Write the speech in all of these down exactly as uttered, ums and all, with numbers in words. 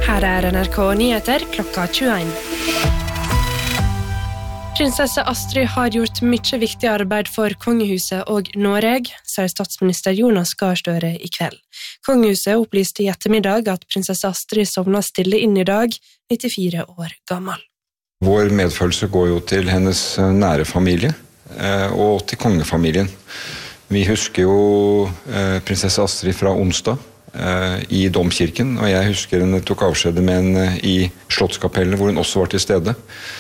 Her er N R K Nyheter klokka tjueen. Prinsesse Astrid har gjort mye viktig arbeid for kongehuset og Norge, sier statsminister Jonas Gahr Støre i kveld. Kongehuset opplyste i ettermiddag at prinsesse Astrid sovnet stille inn i dag, nittifire år gammel. Vår medfølelse går jo til hennes nære familie og til kongefamilien. Vi husker jo prinsesse Astrid fra onsdag i Domkirken, og jeg husker henne tok avskjed med henne i Slottskapellet, hvor hun også var til stede.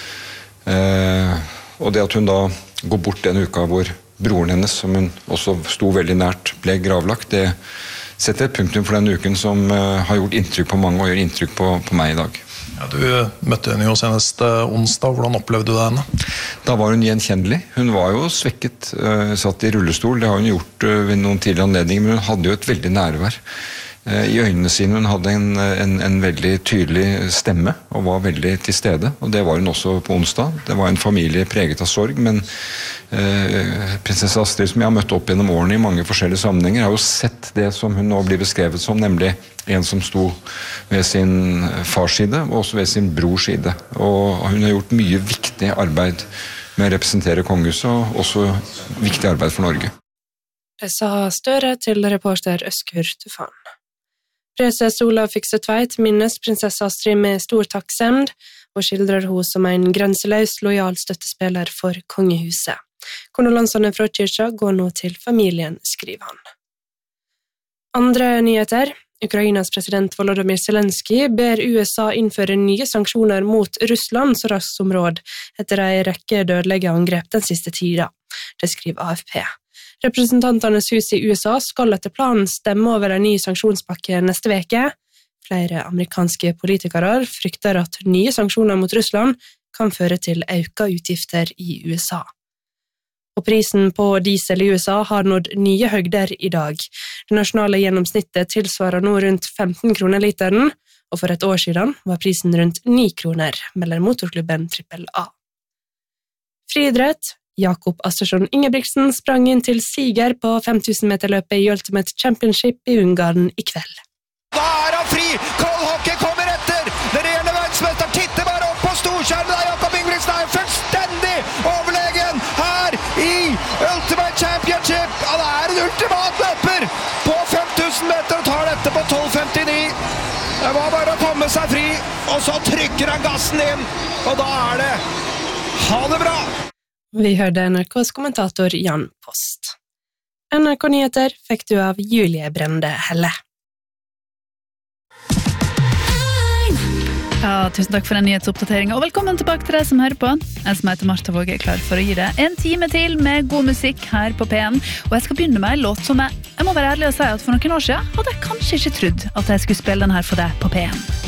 Og det at hun da går bort den uka hvor broren hennes, som hun også sto veldig nært, ble gravlagt, det setter et punktum for den uken som har gjort inntrykk på mange og gjør inntrykk på, på meg i dag. Ja, du møtte henne jo senest onsdag. Hvordan opplevde du det henne? Da var hun gjenkjennelig. Hun var jo svekket, satt i rullestol. Det har hun gjort ved noen tidligere anledninger, men hun hadde jo et veldig nærvær i øynene sine. Hun hadde en, en, en veldig tydelig stemme og var veldig til stede, og det var hun også på onsdag. Det var en familie preget av sorg, men eh, prinsesse Astrid, som jeg har møtt opp gjennom årene i mange forskjellige sammenhenger, har jo sett det som hun nå blir beskrevet som, nemlig en som sto ved sin fars side, og også ved sin brors side. Og hun har gjort mye viktig arbeid med å representere kongehuset, og også viktig arbeid for Norge. Det sa Støre til reporter Øskur Tufan. Prinsesse Olav Fikse-Tveit minnes prinsesse Astrid med stor takksemd og skildrer henne som en grenseløs, lojal støttespiller for kongehuset. Kondolansene fra kyrkja går nå til familien, skriver han. Andre nyheter. Ukrainas president Volodymyr Zelensky ber U S A innføre nye sanksjoner mot Russland så raskt som råd etter en rekke dødelige angrep den siste tida. Det skriver A F P. Representantenes hus i U S A skal etter planen stemme over en ny sanksjonspakke neste veke. Flere amerikanske politikere frykter at nye sanksjoner mot Russland kan føre til økte utgifter i U S A. Og prisen på diesel i U S A har nådd nye høgder i dag. Det nasjonale gjennomsnittet tilsvarer nå rundt femten kroner literen, og for et år siden var prisen rundt ni kroner, melder motorklubben Trippel A. Friidrett. Jakob Assersson Ingebrigtsen sprang inn til siger på fem tusen meter løpet i Ultimate Championship i Ungarn i kveld. Da er han fri! Cole Hockey kommer etter! Den reelle verdensmester titter bare opp på storskjermen! Jakob Ingebrigtsen er fullstendig overlegen her i Ultimate Championship! Han er en ultimat løper på fem tusen meter og tar dette på tolv femtini. Det var bare å komme seg fri, og så trykker han gassen inn, og da er det ha det bra! Vi hørte N R K's kommentator Jan Post. N R K Nyheter fikk du av Julie Brende Helle. Ja, tusen takk for den nyhetsoppdateringen, og velkommen tilbake til deg som hører på. Jeg som heter Martha Våge er klar for å gi deg en time til med god musikk her på P N, og jeg skal begynne med en låt som jeg, jeg må være ærlig og si at for noen år siden hadde jeg kanskje ikke trodd at jeg skulle spille den her for deg på P N.